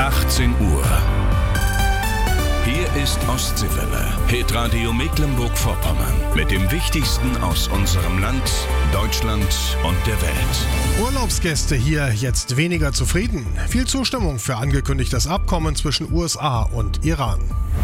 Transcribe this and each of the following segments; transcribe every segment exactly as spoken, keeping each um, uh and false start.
achtzehn Uhr. Hier ist Ostseewelle, Hitradio Mecklenburg-Vorpommern. Mit dem Wichtigsten aus unserem Land, Deutschland und der Welt. Urlaubsgäste hier jetzt weniger zufrieden. Viel Zustimmung für angekündigtes Abkommen zwischen U S A und Iran.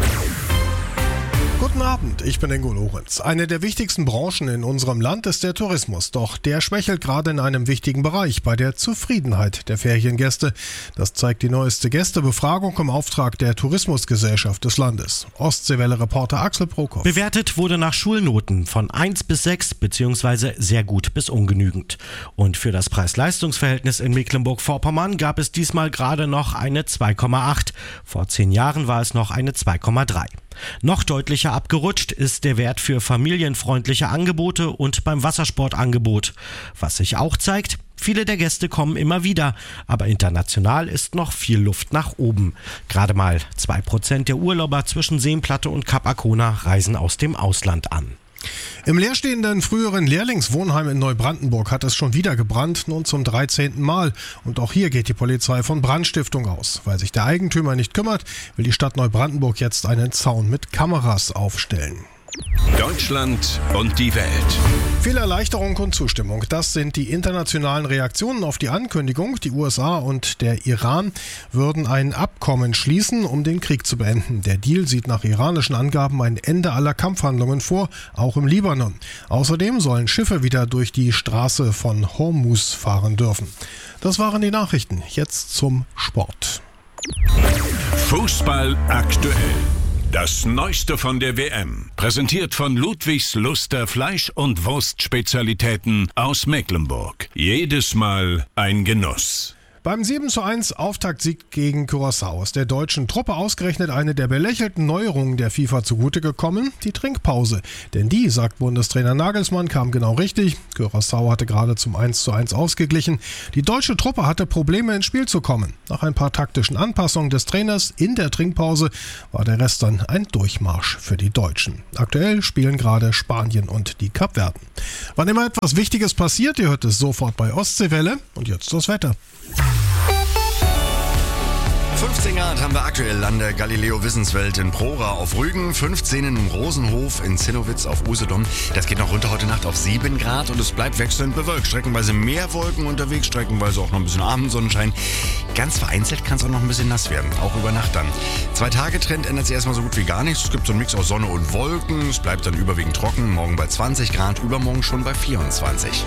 Guten Abend, ich bin Ingo Lorenz. Eine der wichtigsten Branchen in unserem Land ist der Tourismus. Doch der schwächelt gerade in einem wichtigen Bereich, bei der Zufriedenheit der Feriengäste. Das zeigt die neueste Gästebefragung im Auftrag der Tourismusgesellschaft des Landes. Ostseewelle-Reporter Axel Prokop. Bewertet wurde nach Schulnoten von eins bis sechs bzw. sehr gut bis ungenügend. Und für das Preis-Leistungs-Verhältnis in Mecklenburg-Vorpommern gab es diesmal gerade noch eine zwei Komma acht. Vor zehn Jahren war es noch eine zwei Komma drei. Noch deutlicher abgerutscht ist der Wert für familienfreundliche Angebote und beim Wassersportangebot. Was sich auch zeigt, viele der Gäste kommen immer wieder, aber international ist noch viel Luft nach oben. Gerade mal zwei Prozent der Urlauber zwischen Seenplatte und Kap Arkona reisen aus dem Ausland an. Im leerstehenden früheren Lehrlingswohnheim in Neubrandenburg hat es schon wieder gebrannt, nun zum dreizehnten Mal. Und auch hier geht die Polizei von Brandstiftung aus. Weil sich der Eigentümer nicht kümmert, will die Stadt Neubrandenburg jetzt einen Zaun mit Kameras aufstellen. Deutschland und die Welt. Viel Erleichterung und Zustimmung. Das sind die internationalen Reaktionen auf die Ankündigung. Die U S A und der Iran würden ein Abkommen schließen, um den Krieg zu beenden. Der Deal sieht nach iranischen Angaben ein Ende aller Kampfhandlungen vor, auch im Libanon. Außerdem sollen Schiffe wieder durch die Straße von Hormuz fahren dürfen. Das waren die Nachrichten. Jetzt zum Sport. Fußball aktuell. Das Neueste von der W M, präsentiert von Ludwigs Luster Fleisch- und Wurstspezialitäten aus Mecklenburg. Jedes Mal ein Genuss. Beim sieben zu eins Auftaktsieg gegen Curaçao ist der deutschen Truppe ausgerechnet eine der belächelten Neuerungen der FIFA zugute gekommen, die Trinkpause. Denn die, sagt Bundestrainer Nagelsmann, kam genau richtig. Curaçao hatte gerade zum eins zu eins ausgeglichen. Die deutsche Truppe hatte Probleme ins Spiel zu kommen. Nach ein paar taktischen Anpassungen des Trainers in der Trinkpause war der Rest dann ein Durchmarsch für die Deutschen. Aktuell spielen gerade Spanien und die Kapverden. Wann immer etwas Wichtiges passiert, ihr hört es sofort bei Ostseewelle. Und jetzt das Wetter. fünfzehn Grad haben wir aktuell an der Galileo Wissenswelt in Prora auf Rügen, fünfzehn im Rosenhof in Zinnowitz auf Usedom. Das geht noch runter heute Nacht auf sieben Grad und es bleibt wechselnd bewölkt. Streckenweise mehr Wolken unterwegs, streckenweise auch noch ein bisschen Abendsonnenschein. Ganz vereinzelt kann es auch noch ein bisschen nass werden, auch über Nacht dann. Zwei Tage Trend ändert sich erstmal so gut wie gar nichts. Es gibt so einen Mix aus Sonne und Wolken. Es bleibt dann überwiegend trocken, morgen bei zwanzig Grad, übermorgen schon bei vierundzwanzig.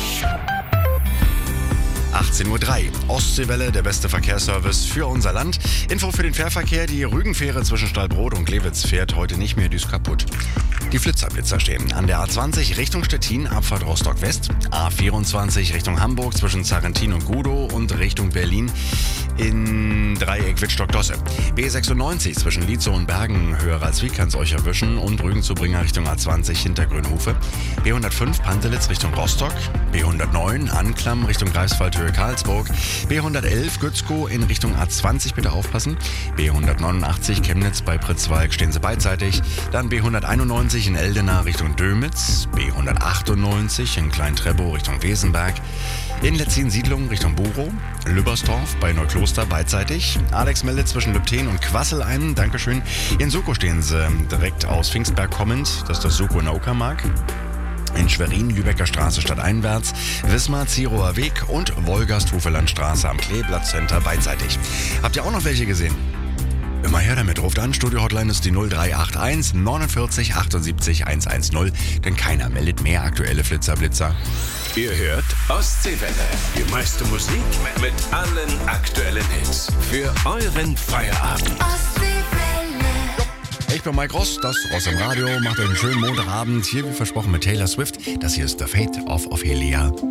achtzehn Uhr drei. Ostseewelle, der beste Verkehrsservice für unser Land. Info für den Fährverkehr. Die Rügenfähre zwischen Stallbrot und Glewitz fährt heute nicht mehr, die ist kaputt. Die Flitzerblitzer stehen an der A zwanzig Richtung Stettin, Abfahrt Rostock West. A vierundzwanzig Richtung Hamburg zwischen Zarrentin und Gudow und Richtung Berlin in Dreieck Wittstock-Dosse. B sechsundneunzig zwischen Lietzow und Bergen, Höher-Ralswiek kann es euch erwischen und Rügen-Zubringer Richtung A zwanzig hinter Grünhofe. B hundertfünf Pantelitz Richtung Rostock. B hundertneun Anklam Richtung Greifswald-Höhe Karlsburg. B hundertelf Gützkow in Richtung A zwanzig, bitte aufpassen. B hundertneunundachtzig Chemnitz bei Pritzwalk, stehen Sie beidseitig. Dann B hunderteinundneunzig in Eldena Richtung Dömitz. B hundertachtundneunzig in Klein-Trebow Richtung Wesenberg. In Letzin-Siedlung Richtung Burow. Lübbersdorf bei Neukloster beidseitig. Alex meldet zwischen Lübten und Quassel ein. Dankeschön. In Suko stehen Sie direkt aus Pfingstberg kommend. Das ist das Suko in der Uckermark. In Schwerin, Lübecker Straße stadteinwärts, Wismar, Zirower Weg und Wolgast-Hufelandstraße am Kleeblatt-Center beidseitig. Habt ihr auch noch welche gesehen? Immer her damit, ruft an, Studio-Hotline ist die null drei acht eins neunundvierzig achtundsiebzig hundertzehn, denn keiner meldet mehr aktuelle Flitzer-Blitzer. Ihr hört Ostseewelle, die meiste Musik mit allen aktuellen Hits für euren Feierabend. Ich bin Mike Ross, das Ross im Radio, macht euch einen schönen Montagabend, hier wie versprochen mit Taylor Swift. Das hier ist The Fate of Ophelia.